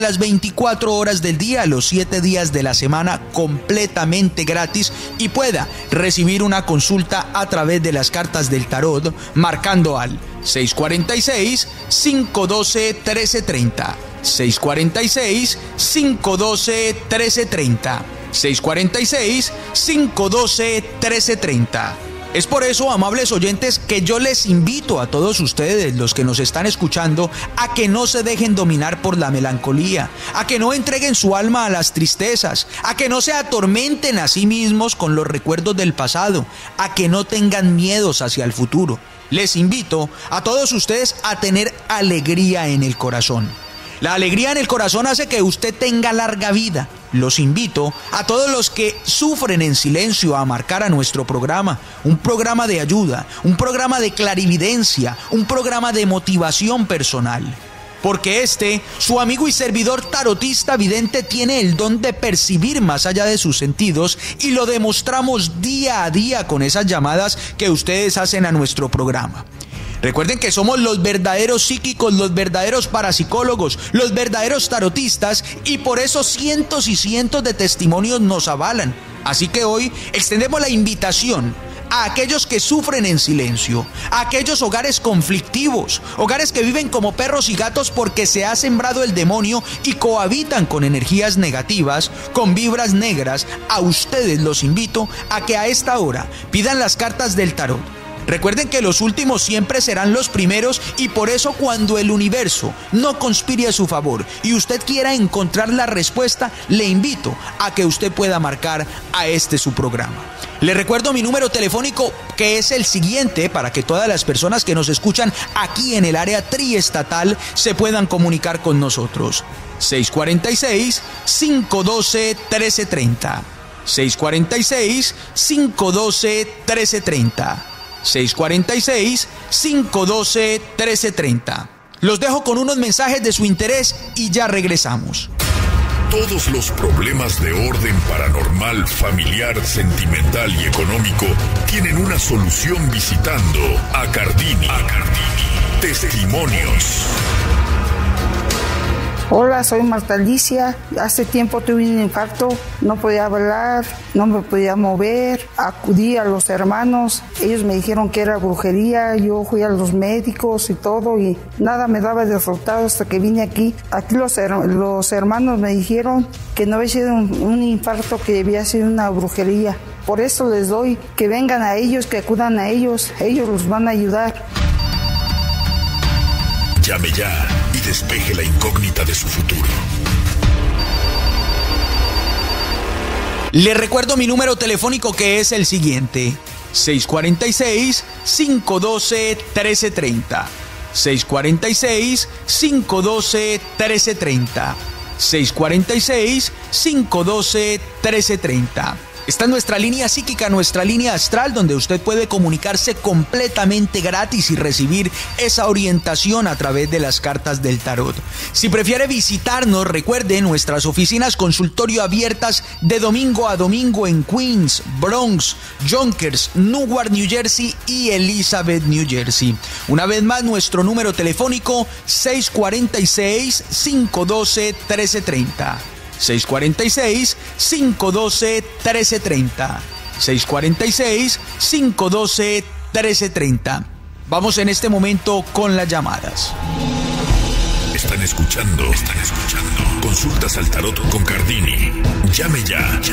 las 24 horas del día, los 7 días de la semana, completamente gratis, y pueda recibir una consulta a través de las cartas del tarot marcando al 646-512-1330, 646-512-1330, 646-512-1330. Es por eso, amables oyentes, que yo les invito a todos ustedes, los que nos están escuchando, a que no se dejen dominar por la melancolía, a que no entreguen su alma a las tristezas, a que no se atormenten a sí mismos con los recuerdos del pasado, a que no tengan miedos hacia el futuro. Les invito a todos ustedes a tener alegría en el corazón. La alegría en el corazón hace que usted tenga larga vida. Los invito a todos los que sufren en silencio a marcar a nuestro programa, un programa de ayuda, un programa de clarividencia, un programa de motivación personal. Porque su amigo y servidor tarotista vidente, tiene el don de percibir más allá de sus sentidos, y lo demostramos día a día con esas llamadas que ustedes hacen a nuestro programa. Recuerden que somos los verdaderos psíquicos, los verdaderos parapsicólogos, los verdaderos tarotistas, y por eso cientos y cientos de testimonios nos avalan. Así que hoy extendemos la invitación a aquellos que sufren en silencio, a aquellos hogares conflictivos, hogares que viven como perros y gatos porque se ha sembrado el demonio y cohabitan con energías negativas, con vibras negras. A ustedes los invito a que a esta hora pidan las cartas del tarot. Recuerden que los últimos siempre serán los primeros, y por eso, cuando el universo no conspire a su favor y usted quiera encontrar la respuesta, le invito a que usted pueda marcar a su programa. Le recuerdo mi número telefónico, que es el siguiente, para que todas las personas que nos escuchan aquí en el área triestatal se puedan comunicar con nosotros. 646-512-1330. 646-512-1330. 646-512-1330. Los dejo con unos mensajes de su interés y ya regresamos. Todos los problemas de orden paranormal, familiar, sentimental y económico tienen una solución visitando a Cardini. Testimonios. Hola, soy Marta Alicia. Hace tiempo tuve un infarto, no podía hablar, no me podía mover. Acudí a los hermanos, ellos me dijeron que era brujería. Yo fui a los médicos y todo, y nada me daba de resultado hasta que vine aquí. Aquí los hermanos me dijeron que no había sido un infarto, que había sido una brujería. Por eso les doy que vengan a ellos, que acudan a ellos los van a ayudar. Llame ya y despeje la incógnita de su futuro. Le recuerdo mi número telefónico, que es el siguiente: 646-512-1330. 646-512-1330. 646-512-1330. Está nuestra línea psíquica, nuestra línea astral, donde usted puede comunicarse completamente gratis y recibir esa orientación a través de las cartas del tarot. Si prefiere visitarnos, recuerde nuestras oficinas consultorio abiertas de domingo a domingo en Queens, Bronx, Yonkers, Newark, New Jersey y Elizabeth, New Jersey. Una vez más, nuestro número telefónico: 646-512-1330. 646-512-1330. 646-512-1330. Vamos en este momento con las llamadas. Están escuchando. Consultas al tarot con Cardini. Llame ya.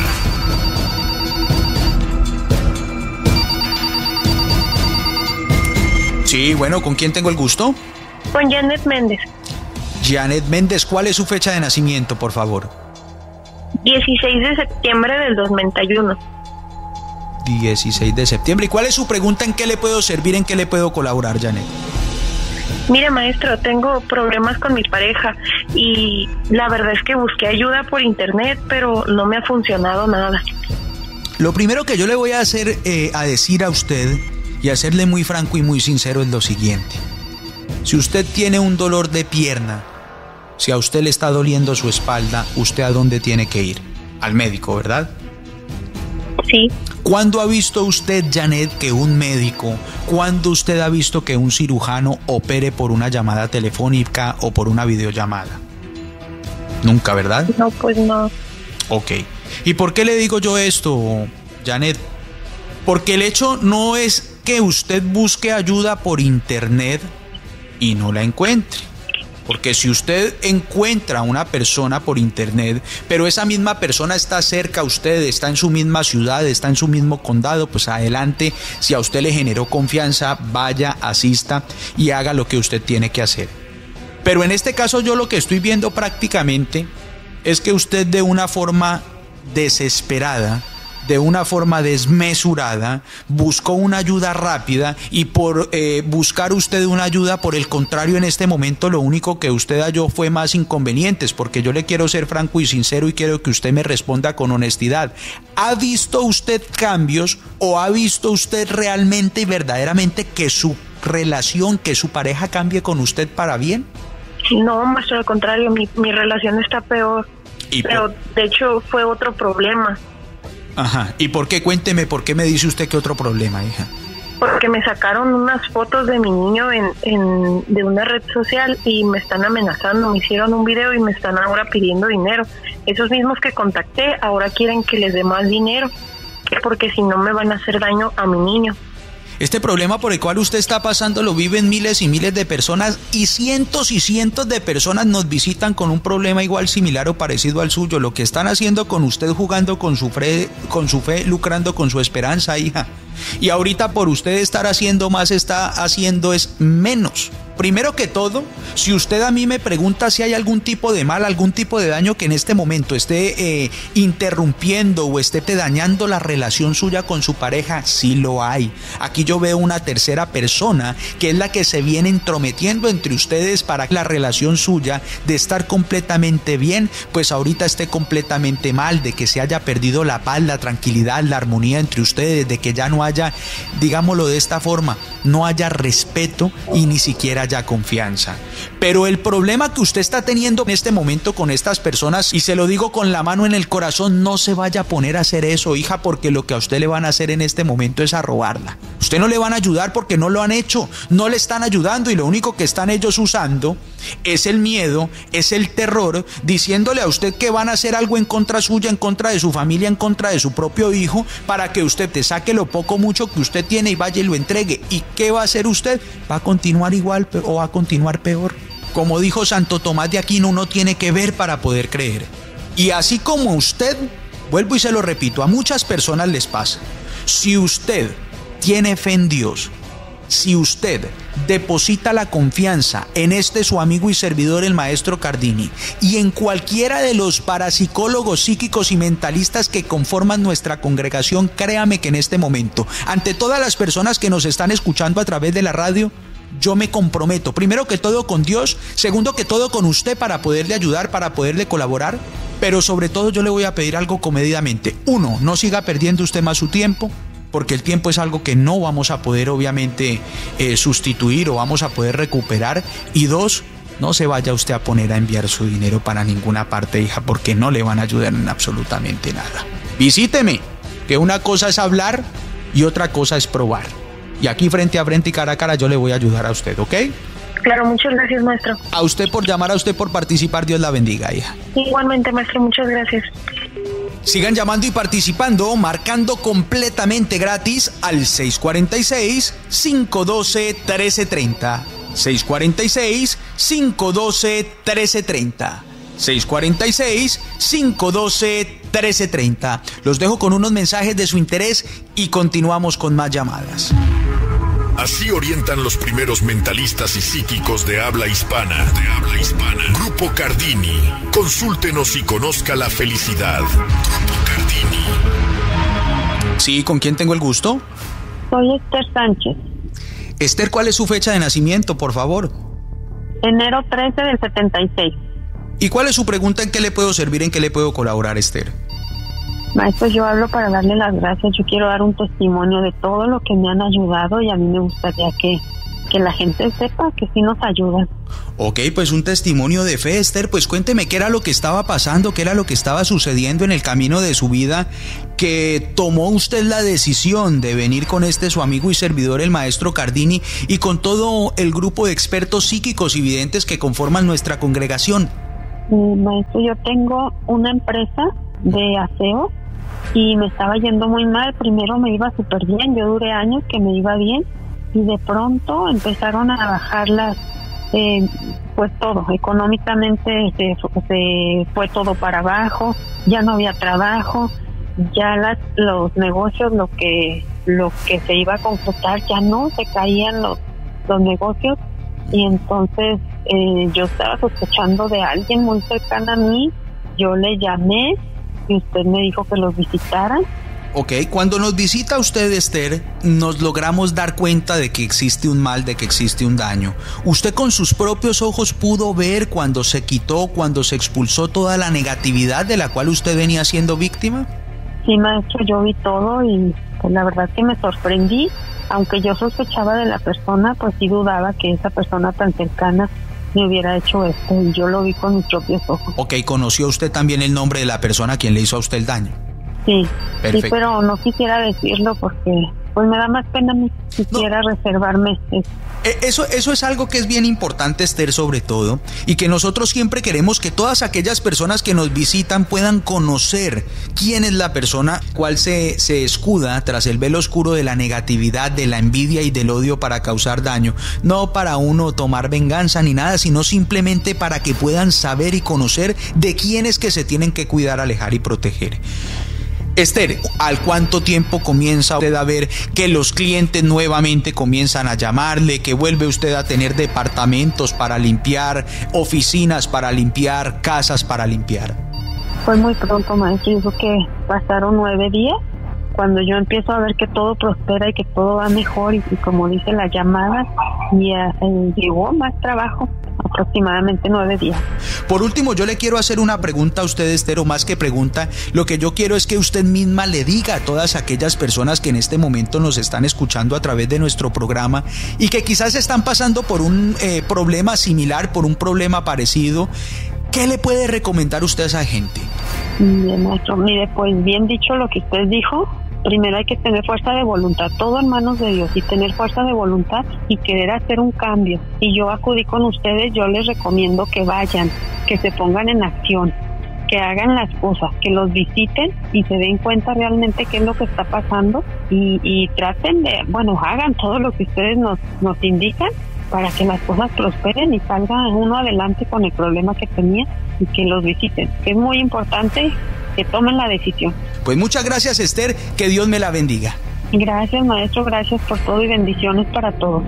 Sí, bueno, ¿con quién tengo el gusto? Con Janet Méndez. Janet Méndez, ¿cuál es su fecha de nacimiento, por favor? 16 de septiembre del 2001. 16 de septiembre. ¿Y cuál es su pregunta? ¿En qué le puedo servir? ¿En qué le puedo colaborar, Janet? Mire, maestro, tengo problemas con mi pareja y la verdad es que busqué ayuda por internet, pero no me ha funcionado nada. Lo primero que yo le voy a decir a usted, y a serle muy franco y muy sincero, es lo siguiente. Si usted tiene un dolor de pierna, si a usted le está doliendo su espalda, ¿usted a dónde tiene que ir? Al médico, ¿verdad? Sí. ¿Cuándo ha visto usted, Janet, que un médico, cuándo usted ha visto que un cirujano opere por una llamada telefónica o por una videollamada? Nunca, ¿verdad? No, pues no. Ok. ¿Y por qué le digo yo esto, Janet? Porque el hecho no es que usted busque ayuda por internet y no la encuentre. Porque si usted encuentra a una persona por internet, pero esa misma persona está cerca a usted, está en su misma ciudad, está en su mismo condado, pues adelante, si a usted le generó confianza, vaya, asista y haga lo que usted tiene que hacer. Pero en este caso yo lo que estoy viendo prácticamente es que usted de una forma desesperada, de una forma desmesurada, buscó una ayuda rápida y por buscar usted una ayuda, por el contrario, en este momento lo único que usted halló fue más inconvenientes, porque yo le quiero ser franco y sincero y quiero que usted me responda con honestidad. ¿Ha visto usted cambios o ha visto usted realmente y verdaderamente que su relación, que su pareja cambie con usted para bien? No, más al contrario, mi relación está peor. Pero de hecho fue otro problema. Ajá. ¿Y por qué? Cuénteme, ¿por qué me dice usted que otro problema, hija? Porque me sacaron unas fotos de mi niño de una red social y me están amenazando, me hicieron un video y me están ahora pidiendo dinero. Esos mismos que contacté ahora quieren que les dé más dinero, porque si no me van a hacer daño a mi niño. Este problema por el cual usted está pasando lo viven miles y miles de personas y cientos de personas nos visitan con un problema igual, similar o parecido al suyo. Lo que están haciendo con usted, jugando con su fe, lucrando con su esperanza, hija. Y ahorita por usted estar haciendo más, está haciendo es menos. Primero que todo, si usted a mí me pregunta si hay algún tipo de mal, algún tipo de daño que en este momento esté interrumpiendo o esté dañando la relación suya con su pareja, sí lo hay. Aquí yo veo una tercera persona que es la que se viene entrometiendo entre ustedes para que la relación suya de estar completamente bien, pues ahorita esté completamente mal, de que se haya perdido la paz, la tranquilidad, la armonía entre ustedes, de que ya no haya, digámoslo de esta forma, no haya respeto y ni siquiera haya confianza. Pero el problema que usted está teniendo en este momento con estas personas, y se lo digo con la mano en el corazón, no se vaya a poner a hacer eso, hija, porque lo que a usted le van a hacer en este momento es a robarla. Usted no le van a ayudar porque no lo han hecho, no le están ayudando y lo único que están ellos usando es el miedo, es el terror, diciéndole a usted que van a hacer algo en contra suya, en contra de su familia, en contra de su propio hijo, para que usted te saque lo poco o mucho que usted tiene y vaya y lo entregue. ¿Y qué va a hacer usted? ¿Va a continuar igual o va a continuar peor? Como dijo Santo Tomás de Aquino, uno tiene que ver para poder creer. Y así como usted, vuelvo y se lo repito, a muchas personas les pasa. Si usted tiene fe en Dios, si usted deposita la confianza en este su amigo y servidor, el maestro Cardini, y en cualquiera de los parapsicólogos, psíquicos y mentalistas que conforman nuestra congregación, créame que en este momento, ante todas las personas que nos están escuchando a través de la radio, yo me comprometo, primero que todo con Dios, segundo que todo con usted para poderle ayudar, para poderle colaborar, pero sobre todo yo le voy a pedir algo comedidamente. 1, no siga perdiendo usted más su tiempo, porque el tiempo es algo que no vamos a poder obviamente sustituir o vamos a poder recuperar. Y 2, no se vaya usted a poner a enviar su dinero para ninguna parte, hija, porque no le van a ayudar en absolutamente nada. Visíteme, que una cosa es hablar y otra cosa es probar. Y aquí frente a frente y cara a cara yo le voy a ayudar a usted, ¿ok? Claro, muchas gracias, maestro. A usted por llamar, a usted por participar, Dios la bendiga, hija. Igualmente, maestro, muchas gracias. Sigan llamando y participando, marcando completamente gratis al 646-512-1330. 646-512-1330. 646-512-1330. Los dejo con unos mensajes de su interés y continuamos con más llamadas. Así orientan los primeros mentalistas y psíquicos de habla hispana. Grupo Cardini. Consúltenos y conozca la felicidad. Grupo Cardini. Sí, ¿con quién tengo el gusto? Soy Esther Sánchez. Esther, ¿cuál es su fecha de nacimiento, por favor? Enero 13 del 76. ¿Y cuál es su pregunta? ¿En qué le puedo servir? ¿En qué le puedo colaborar, Esther? Maestro, yo hablo para darle las gracias. Yo quiero dar un testimonio de todo lo que me han ayudado y a mí me gustaría que la gente sepa que sí nos ayudan. Ok, pues un testimonio de fe, Esther. Pues cuénteme qué era lo que estaba pasando, qué era lo que estaba sucediendo en el camino de su vida, que tomó usted la decisión de venir con su amigo y servidor, el maestro Cardini, y con todo el grupo de expertos psíquicos y videntes que conforman nuestra congregación. Maestro, yo tengo una empresa de aseo y me estaba yendo muy mal. Primero me iba súper bien, yo duré años que me iba bien y de pronto empezaron a bajar pues todo, económicamente se fue todo para abajo, ya no había trabajo, ya los negocios, lo que se iba a concretar, ya no, se caían los negocios. Y entonces yo estaba sospechando de alguien muy cercano a mí, yo le llamé y usted me dijo que los visitaran. Ok, cuando nos visita usted, Esther, nos logramos dar cuenta de que existe un mal, de que existe un daño. ¿Usted con sus propios ojos pudo ver cuando se quitó, cuando se expulsó toda la negatividad de la cual usted venía siendo víctima? Sí, maestro, yo vi todo y pues la verdad que me sorprendí. Aunque yo sospechaba de la persona, pues sí dudaba que esa persona tan cercana me hubiera hecho esto, y yo lo vi con mis propios ojos. Ok, ¿conoció usted también el nombre de la persona a quien le hizo a usted el daño? Sí, perfecto. Sí, pero no quisiera decirlo porque pues me da más pena, quisiera reservarme eso es algo que es bien importante, Esther, sobre todo, y que nosotros siempre queremos que todas aquellas personas que nos visitan puedan conocer quién es la persona cual se escuda tras el velo oscuro de la negatividad, de la envidia y del odio para causar daño, no para uno tomar venganza ni nada, sino simplemente para que puedan saber y conocer de quién es que se tienen que cuidar, alejar y proteger. Esther, ¿al cuánto tiempo comienza usted a ver que los clientes nuevamente comienzan a llamarle, que vuelve usted a tener departamentos para limpiar, oficinas para limpiar, casas para limpiar? Fue muy pronto, maestro, yo creo que pasaron 9 días, cuando yo empiezo a ver que todo prospera y que todo va mejor y como dice la llamada, y llegó más trabajo. Aproximadamente 9 días. Por último, yo le quiero hacer una pregunta a usted, Esther, o más que pregunta, lo que yo quiero es que usted misma le diga a todas aquellas personas que en este momento nos están escuchando a través de nuestro programa y que quizás están pasando por un problema similar, por un problema parecido, ¿qué le puede recomendar usted a esa gente? Bien, maestro, mire, pues bien dicho lo que usted dijo. Primero hay que tener fuerza de voluntad, todo en manos de Dios, y tener fuerza de voluntad y querer hacer un cambio. Y yo acudí con ustedes, yo les recomiendo que vayan, que se pongan en acción, que hagan las cosas, que los visiten y se den cuenta realmente qué es lo que está pasando y traten de, hagan todo lo que ustedes nos indican para que las cosas prosperen y salga uno adelante con el problema que tenía, y que los visiten. Es muy importante que tomen la decisión. Pues muchas gracias, Esther, que Dios me la bendiga. Gracias, maestro, gracias por todo y bendiciones para todos.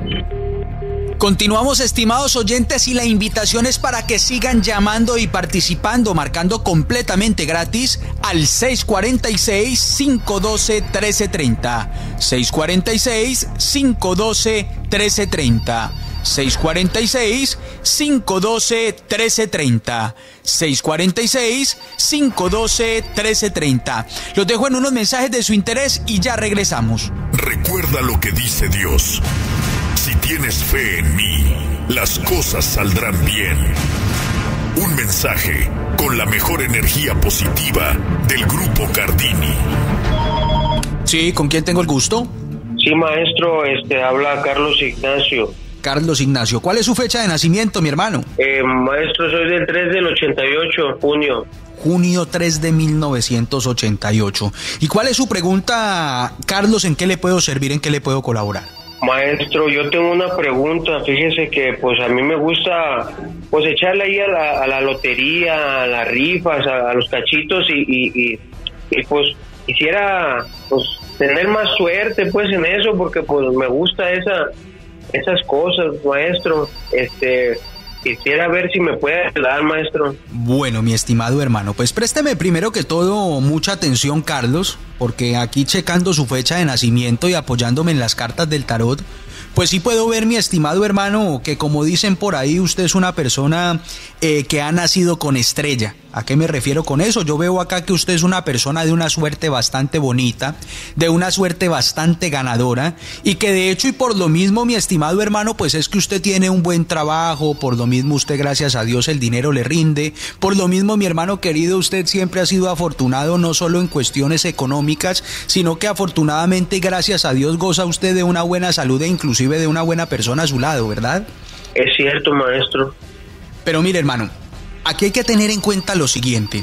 Continuamos, estimados oyentes, y la invitación es para que sigan llamando y participando, marcando completamente gratis al 646-512-1330. 646-512-1330. 646-512-1330. 646-512-1330. Los dejo en unos mensajes de su interés y ya regresamos. Recuerda lo que dice Dios. Si tienes fe en mí, las cosas saldrán bien. Un mensaje con la mejor energía positiva del Grupo Cardini. Sí, ¿con quién tengo el gusto? Sí, maestro, habla Carlos Ignacio. Carlos Ignacio, ¿cuál es su fecha de nacimiento, mi hermano? Maestro, soy del 3 del 88, junio. Junio 3 de 1988. ¿Y cuál es su pregunta, Carlos? ¿En qué le puedo servir? ¿En qué le puedo colaborar? Maestro, yo tengo una pregunta. Fíjese que pues a mí me gusta pues echarle ahí a la lotería, a las rifas, a los cachitos y pues quisiera pues tener más suerte pues en eso, porque pues me gusta esas cosas, maestro. Quisiera ver si me puede ayudar, maestro. Bueno, mi estimado hermano, pues présteme primero que todo mucha atención, Carlos, porque aquí checando su fecha de nacimiento y apoyándome en las cartas del tarot, pues sí puedo ver, mi estimado hermano, que como dicen por ahí, usted es una persona que ha nacido con estrella. ¿A qué me refiero con eso? Yo veo acá que usted es una persona de una suerte bastante bonita, de una suerte bastante ganadora, y que de hecho y por lo mismo, mi estimado hermano, pues es que usted tiene un buen trabajo, por lo mismo usted, gracias a Dios, el dinero le rinde, por lo mismo, mi hermano querido, usted siempre ha sido afortunado no solo en cuestiones económicas, sino que afortunadamente, gracias a Dios, goza usted de una buena salud e inclusive de una buena persona a su lado, ¿verdad? Es cierto, maestro. Pero mire, hermano, aquí hay que tener en cuenta lo siguiente.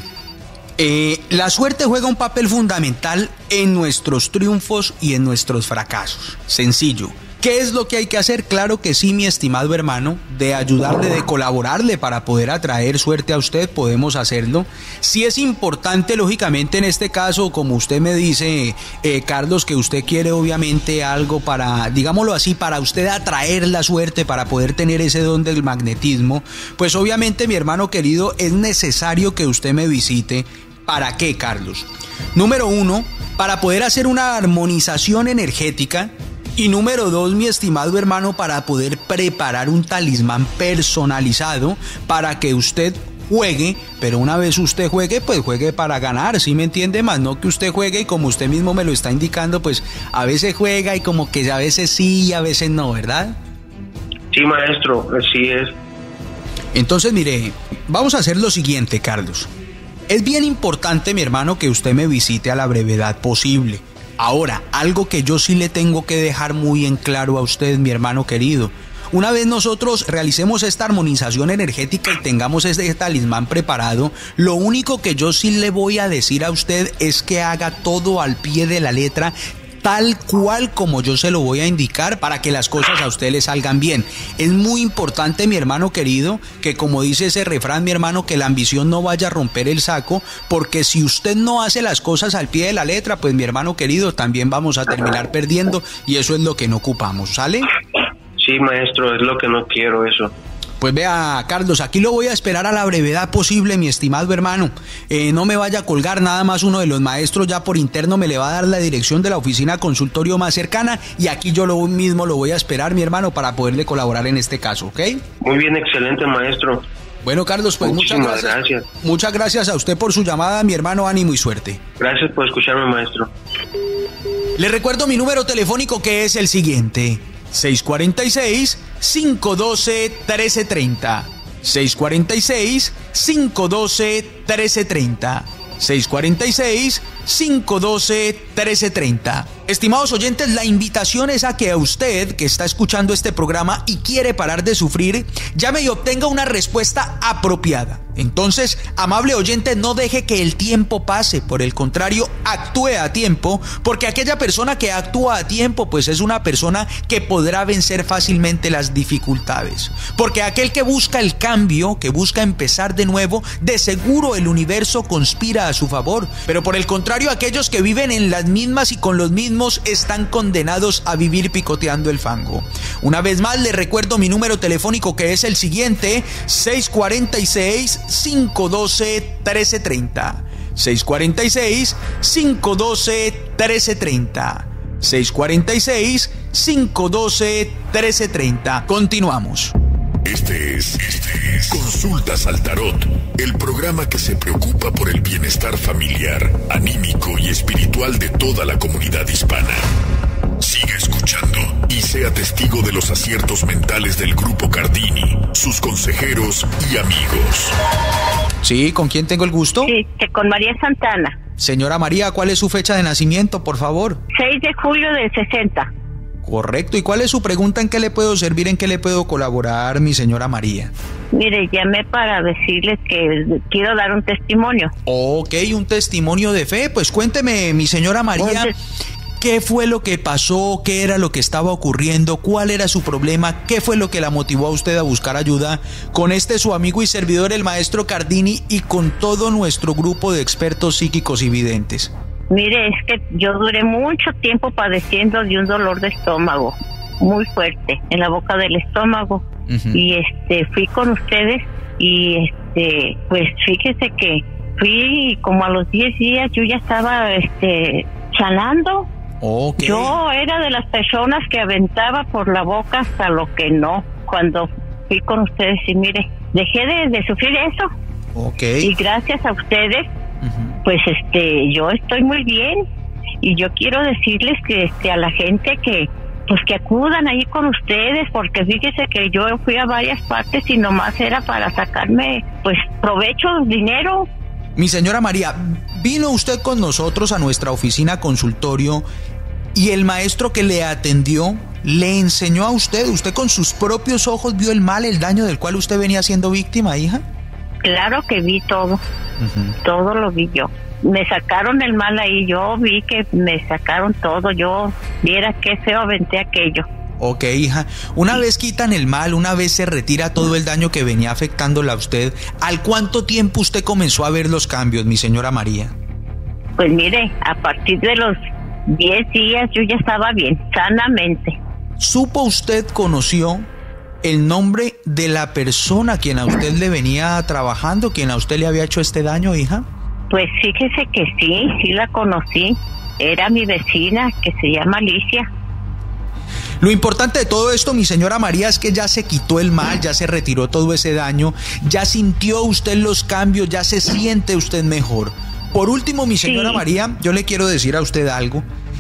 La suerte juega un papel fundamental en nuestros triunfos y en nuestros fracasos. Sencillo. ¿Qué es lo que hay que hacer? Claro que sí, mi estimado hermano, de ayudarle, de colaborarle para poder atraer suerte a usted, podemos hacerlo. Sí es importante, lógicamente, en este caso, como usted me dice, Carlos, que usted quiere obviamente algo para, digámoslo así, para usted atraer la suerte, para poder tener ese don del magnetismo, pues obviamente, mi hermano querido, es necesario que usted me visite. ¿Para qué, Carlos? Número 1, para poder hacer una armonización energética. Y número 2, mi estimado hermano, para poder preparar un talismán personalizado para que usted juegue, pero una vez usted juegue, pues juegue para ganar, ¿sí me entiende? Más no que usted juegue y como usted mismo me lo está indicando, pues a veces juega y como que a veces sí y a veces no, ¿verdad? Sí, maestro, así es. Entonces, mire, vamos a hacer lo siguiente, Carlos. Es bien importante, mi hermano, que usted me visite a la brevedad posible. Ahora, algo que yo sí le tengo que dejar muy en claro a usted, mi hermano querido. Una vez nosotros realicemos esta armonización energética y tengamos este talismán preparado, lo único que yo sí le voy a decir a usted es que haga todo al pie de la letra, tal cual como yo se lo voy a indicar para que las cosas a usted le salgan bien. Es muy importante, mi hermano querido, que como dice ese refrán, mi hermano, que la ambición no vaya a romper el saco, porque si usted no hace las cosas al pie de la letra, pues mi hermano querido, también vamos a terminar perdiendo y eso es lo que no ocupamos, ¿sale? Sí, maestro, es lo que no quiero, eso. Pues vea, Carlos, aquí lo voy a esperar a la brevedad posible, mi estimado hermano. No me vaya a colgar, nada más uno de los maestros ya por interno me le va a dar la dirección de la oficina consultorio más cercana y aquí yo lo mismo lo voy a esperar, mi hermano, para poderle colaborar en este caso, ¿ok? Muy bien, excelente, maestro. Bueno, Carlos, pues muchas gracias. Muchas gracias a usted por su llamada, mi hermano, ánimo y suerte. Gracias por escucharme, maestro. Le recuerdo mi número telefónico que es el siguiente: 646-512-1330. 646-512-1330. 646-512-1330. Estimados oyentes, la invitación es a que a usted que está escuchando este programa y quiere parar de sufrir, llame y obtenga una respuesta apropiada. Entonces, amable oyente, no deje que el tiempo pase, por el contrario, actúe a tiempo, porque aquella persona que actúa a tiempo, pues es una persona que podrá vencer fácilmente las dificultades. Porque aquel que busca el cambio, que busca empezar de nuevo, de seguro el universo conspira a su favor. Pero por el contrario, aquellos que viven en las mismas y con los mismos están condenados a vivir picoteando el fango. Una vez más, le recuerdo mi número telefónico que es el siguiente: 646-512-1330. 646-512-1330. 646-512-1330. Continuamos. Este es Consultas al Tarot, el programa que se preocupa por el bienestar familiar, anímico y espiritual de toda la comunidad hispana. Siga escuchando y sea testigo de los aciertos mentales del Grupo Cardini, sus consejeros y amigos. Sí, ¿con quién tengo el gusto? Sí, con María Santana. Señora María, ¿cuál es su fecha de nacimiento, por favor? 6 de julio del 60. Correcto. ¿Y cuál es su pregunta? ¿En qué le puedo servir? ¿En qué le puedo colaborar, mi señora María? Mire, llamé para decirles que quiero dar un testimonio. Ok, un testimonio de fe. Pues cuénteme, mi señora María, ¿qué fue lo que pasó? ¿Qué era lo que estaba ocurriendo? ¿Cuál era su problema? ¿Qué fue lo que la motivó a usted a buscar ayuda con su amigo y servidor, el maestro Cardini, y con todo nuestro grupo de expertos psíquicos y videntes? Mire, es que yo duré mucho tiempo padeciendo de un dolor de estómago muy fuerte en la boca del estómago. Y fui con ustedes y pues fíjese que fui como a los 10 días yo ya estaba sanando. Okay. Yo era de las personas que aventaba por la boca hasta lo que no cuando fui con ustedes y mire, dejé de sufrir eso. Okay. Y gracias a ustedes pues yo estoy muy bien y yo quiero decirles que a la gente que pues que acudan ahí con ustedes, porque fíjese que yo fui a varias partes y nomás era para sacarme pues provecho, dinero. Mi señora María, vino usted con nosotros a nuestra oficina consultorio y el maestro que le atendió le enseñó a usted con sus propios ojos vio el mal, el daño del cual usted venía siendo víctima, hija. claro que vi todo. Todo lo vi yo. Me sacaron el mal ahí, yo vi que me sacaron todo, yo viera qué feo aventé aquello. Ok, hija, una vez quitan el mal, una vez se retira todo el daño que venía afectándola a usted, ¿al cuánto tiempo usted comenzó a ver los cambios, mi señora María? Pues mire, a partir de los 10 días yo ya estaba bien, sanamente. ¿Supo usted, conoció el nombre de la persona a quien a usted le venía trabajando, quien a usted le había hecho este daño, hija? Pues fíjese que sí la conocí. Era mi vecina, que se llama Alicia. Lo importante de todo esto, mi señora María, es que ya se quitó el mal, ya se retiró todo ese daño, ya sintió usted los cambios, ya se siente usted mejor. Por último, mi señora María, yo le quiero decir a usted algo.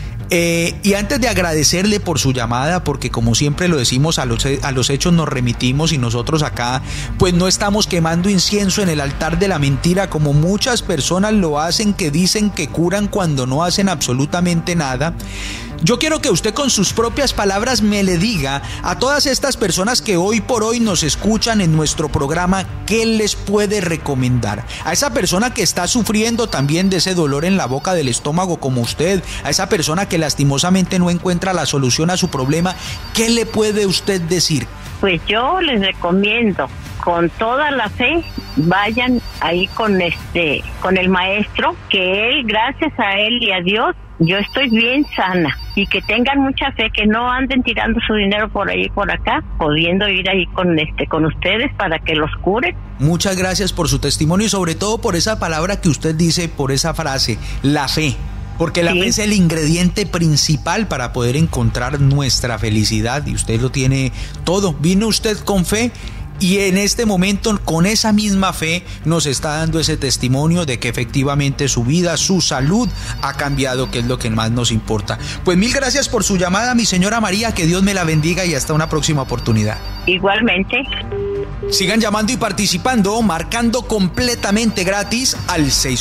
Y antes de agradecerle por su llamada, porque como siempre lo decimos, a los hechos nos remitimos y nosotros acá pues no estamos quemando incienso en el altar de la mentira como muchas personas lo hacen, que dicen que curan cuando no hacen absolutamente nada. Yo quiero que usted con sus propias palabras me le diga a todas estas personas que hoy por hoy nos escuchan en nuestro programa, ¿qué les puede recomendar? A esa persona que está sufriendo también de ese dolor en la boca del estómago como usted, a esa persona que lastimosamente no encuentra la solución a su problema, ¿qué le puede usted decir? Pues yo les recomiendo, con toda la fe, vayan ahí con el maestro, que él, gracias a él y a Dios, yo estoy bien sana, y que tengan mucha fe, que no anden tirando su dinero por ahí y por acá, pudiendo ir ahí con ustedes para que los curen. Muchas gracias por su testimonio y sobre todo por esa palabra que usted dice, por esa frase, la fe. Porque la fe es el ingrediente principal para poder encontrar nuestra felicidad y usted lo tiene todo. Vino usted con fe y en este momento con esa misma fe nos está dando ese testimonio de que efectivamente su vida, su salud ha cambiado, que es lo que más nos importa. Pues mil gracias por su llamada, mi señora María, que Dios me la bendiga y hasta una próxima oportunidad. Igualmente. Sigan llamando y participando, marcando completamente gratis al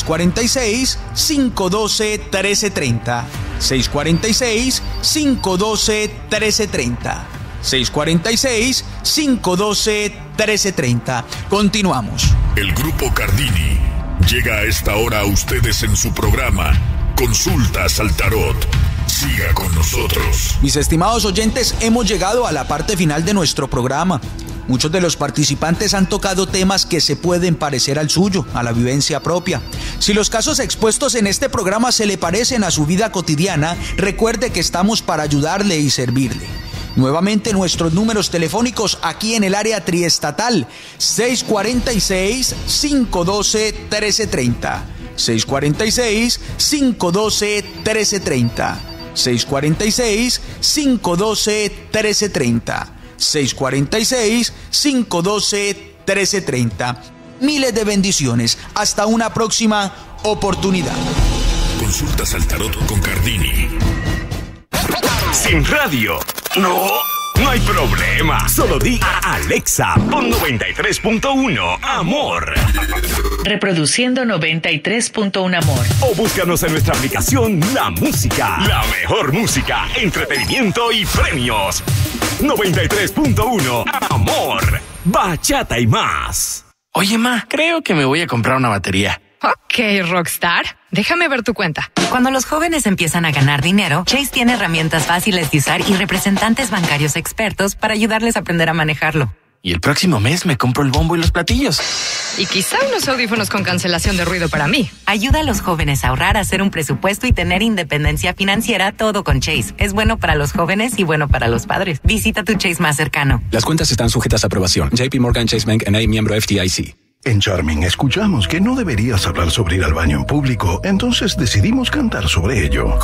646-512-1330. 646-512-1330. 646-512-1330. Continuamos. El Grupo Cardini llega a esta hora a ustedes en su programa Consultas al Tarot. Siga con nosotros. Mis estimados oyentes, hemos llegado a la parte final de nuestro programa. Muchos de los participantes han tocado temas que se pueden parecer al suyo, a la vivencia propia. Si los casos expuestos en este programa se le parecen a su vida cotidiana, recuerde que estamos para ayudarle y servirle. Nuevamente nuestros números telefónicos aquí en el área triestatal, 646-512-1330, 646-512-1330, 646-512-1330, 646-512-1330. Miles de bendiciones. Hasta una próxima oportunidad. Consultas al Tarot con Cardini. Sin radio. No hay problema. Solo di a Alexa, pon 93.1 Amor. Reproduciendo 93.1 Amor. O búscanos en nuestra aplicación La Música. La mejor música, entretenimiento y premios. 93.1 Amor. Bachata y más. Oye, ma, creo que me voy a comprar una batería. Ok, Rockstar. Déjame ver tu cuenta. Cuando los jóvenes empiezan a ganar dinero, Chase tiene herramientas fáciles de usar y representantes bancarios expertos para ayudarles a aprender a manejarlo. Y el próximo mes me compro el bombo y los platillos. Y quizá unos audífonos con cancelación de ruido para mí. Ayuda a los jóvenes a ahorrar, a hacer un presupuesto y tener independencia financiera, todo con Chase. Es bueno para los jóvenes y bueno para los padres. Visita tu Chase más cercano. Las cuentas están sujetas a aprobación. JP Morgan Chase Bank N.A., miembro FDIC. En Charming escuchamos que no deberías hablar sobre ir al baño en público, entonces decidimos cantar sobre ello.